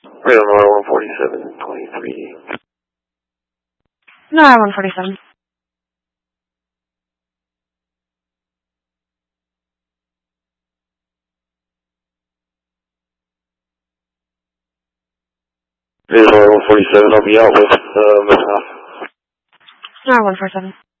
Radar 14723. No, 147. Radar 147, I'll be out with Miss House. No, 147.